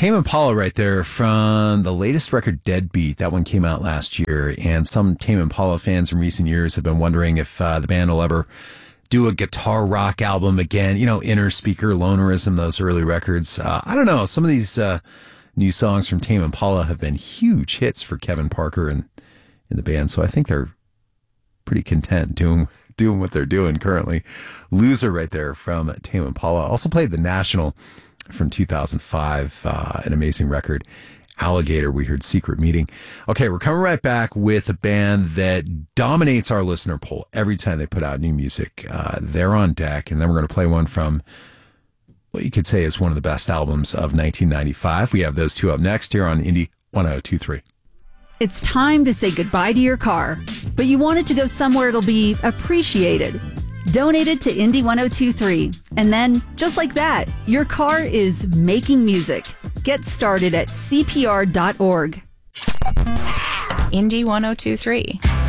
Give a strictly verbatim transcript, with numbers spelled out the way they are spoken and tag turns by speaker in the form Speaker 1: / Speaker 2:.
Speaker 1: Tame Impala right there from the latest record, Deadbeat. That one came out last year, and some Tame Impala fans in recent years have been wondering if uh, the band will ever do a guitar rock album again. You know, Inner Speaker, Lonerism, those early records. Uh, I don't know. Some of these uh, new songs from Tame Impala have been huge hits for Kevin Parker and in the band, so I think they're pretty content doing doing what they're doing currently. Loser right there from Tame Impala. Also played the National from two thousand five, uh, an amazing record. Alligator, we heard Secret Meeting. Okay, we're coming right back with a band that dominates our listener poll every time they put out new music. Uh, they're on deck, and then we're going to play one from what you could say is one of the best albums of nineteen ninety-five. We have those two up next here on Indie one oh two three.
Speaker 2: It's time to say goodbye to your car, but you want it to go somewhere it'll be appreciated. Donate it to Indie one oh two three. And then, just like that, your car is making music. Get started at C P R dot org.
Speaker 3: Indie one oh two three.